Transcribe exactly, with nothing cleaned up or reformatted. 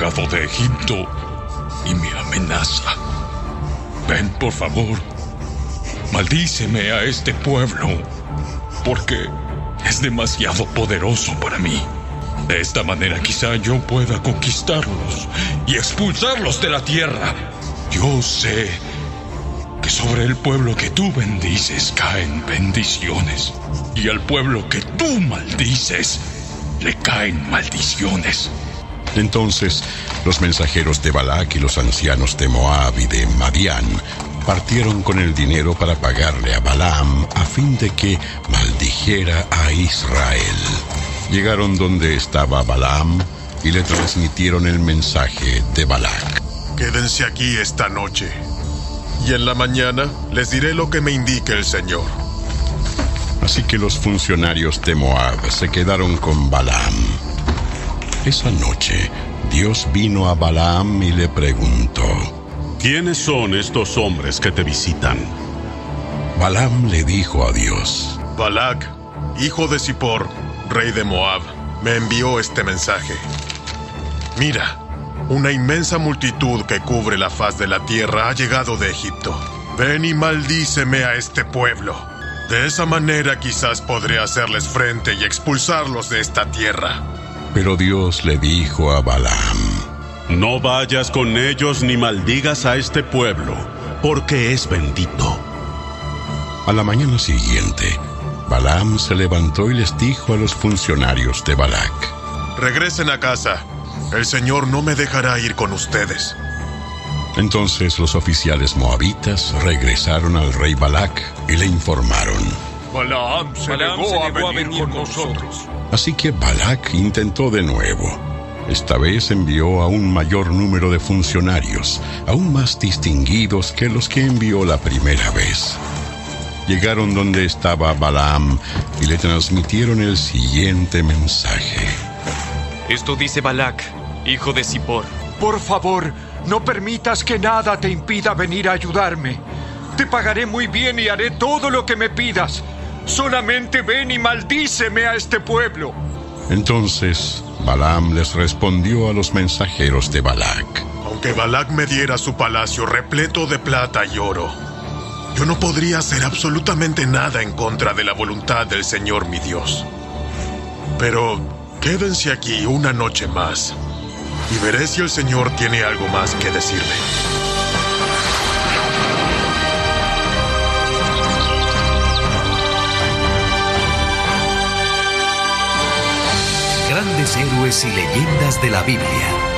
sacado de Egipto y me amenaza. Ven, por favor, maldíceme a este pueblo, porque es demasiado poderoso para mí. De esta manera quizá yo pueda conquistarlos y expulsarlos de la tierra. Yo sé que sobre el pueblo que tú bendices caen bendiciones, y al pueblo que tú maldices le caen maldiciones. Entonces los mensajeros de Balac y los ancianos de Moab y de Madián partieron con el dinero para pagarle a Balaam a fin de que maldijera a Israel. Llegaron donde estaba Balaam y le transmitieron el mensaje de Balac. Quédense aquí esta noche, y en la mañana les diré lo que me indique el Señor. Así que los funcionarios de Moab se quedaron con Balaam. Esa noche, Dios vino a Balaam y le preguntó: ¿quiénes son estos hombres que te visitan? Balaam le dijo a Dios: Balac, hijo de Zippor, rey de Moab, me envió este mensaje. Mira, una inmensa multitud que cubre la faz de la tierra ha llegado de Egipto. Ven y maldíceme a este pueblo. De esa manera quizás podré hacerles frente y expulsarlos de esta tierra. Pero Dios le dijo a Balaam: no vayas con ellos ni maldigas a este pueblo, porque es bendito. A la mañana siguiente, Balaam se levantó y les dijo a los funcionarios de Balac: regresen a casa. El Señor no me dejará ir con ustedes. Entonces los oficiales moabitas regresaron al rey Balac y le informaron: Balaam se Balaam negó, se a, negó venir a venir con con nosotros. nosotros. Así que Balac intentó de nuevo. Esta vez envió a un mayor número de funcionarios, aún más distinguidos que los que envió la primera vez. Llegaron donde estaba Balaam y le transmitieron el siguiente mensaje. Esto dice Balac, hijo de Zippor. Por favor, no permitas que nada te impida venir a ayudarme. Te pagaré muy bien y haré todo lo que me pidas. Solamente ven y maldíceme a este pueblo. Entonces Balaam les respondió a los mensajeros de Balac: aunque Balac me diera su palacio repleto de plata y oro, yo no podría hacer absolutamente nada en contra de la voluntad del Señor mi Dios. Pero quédense aquí una noche más y veré si el Señor tiene algo más que decirme. Grandes héroes y leyendas de la Biblia.